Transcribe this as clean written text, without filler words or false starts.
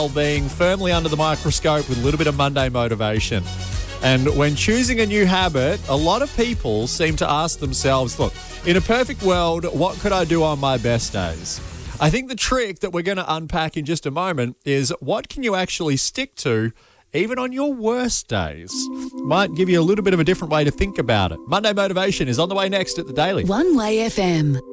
being firmly under the microscope with a little bit of Monday motivation. And when choosing a new habit, a lot of people seem to ask themselves, look, in a perfect world, what could I do on my best days? I think the trick that we're going to unpack in just a moment is what can you actually stick to even on your worst days? Might give you a little bit of a different way to think about it. Monday Motivation is on the way next at The Daily. One Way FM.